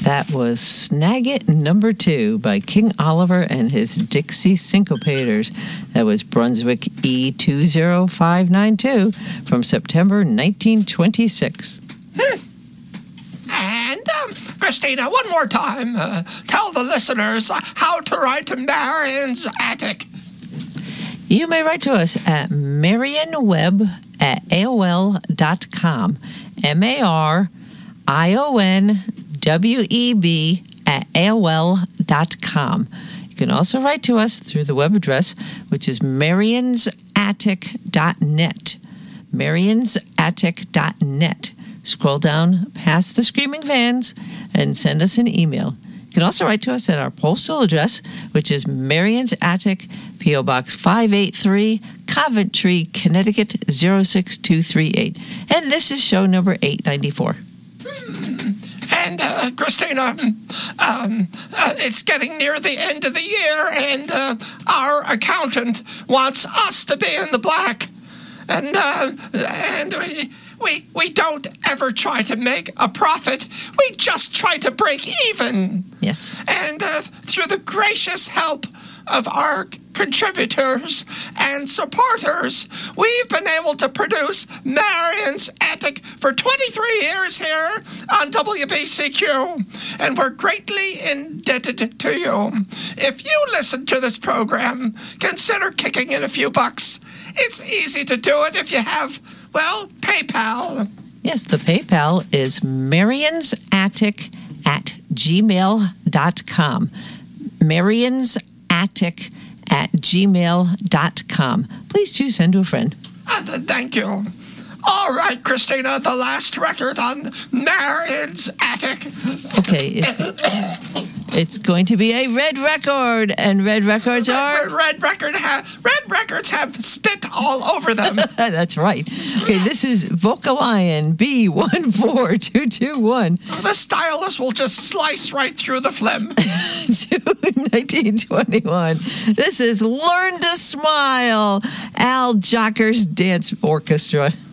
That was Snag It number 2 by King Oliver and his Dixie Syncopators. That was Brunswick E20592 from September 1926. And, Christina, one more time, tell the listeners how to write to Marion's Attic. You may write to us at marionweb@aol.com. MarionWeb@aol.com. You can also write to us through the web address, which is marionsattic.net. marionsattic.net. Scroll down past the Screaming Fans and send us an email. You can also write to us at our postal address, which is Marion's Attic, P.O. Box 583, Coventry, Connecticut 06238. And this is show number 894. And, Christina, it's getting near the end of the year, and our accountant wants us to be in the black. And we don't ever try to make a profit. We just try to break even. Yes. And through the gracious help of our contributors and supporters, we've been able to produce Marion's Attic for 23 years here on WBCQ, and we're greatly indebted to you. If you listen to this program, consider kicking in a few bucks. It's easy to do it if you have, well, PayPal. Yes, the PayPal is marionsattic@gmail.com. marionsattic@gmail.com. Please do send to a friend. Thank you. All right, Christina, the last record on Marion's Attic. Okay, it's going to be a red record, and red records are... Red records have spit all over them. That's right. Okay, this is Vocalion B14221. The stylus will just slice right through the phlegm. 1921. This is Learn to Smile, Al Jocker's Dance Orchestra.